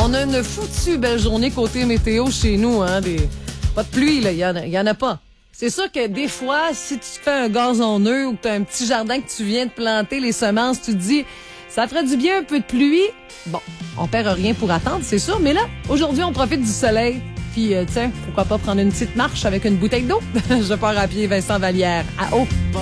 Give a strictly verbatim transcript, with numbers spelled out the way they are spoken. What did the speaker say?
on a une foutue belle journée côté météo chez nous. Hein, des... Pas de pluie, là, il y en a, y en a pas. C'est sûr que des fois, si tu fais un gazonneux ou que tu as un petit jardin que tu viens de planter, les semences, tu te dis, ça ferait du bien un peu de pluie. Bon, on perd rien pour attendre, c'est sûr. Mais là, aujourd'hui, on profite du soleil. Puis, euh, tiens, pourquoi pas prendre une petite marche avec une bouteille d'eau? Je pars à pied, Vincent Vallière. À haut.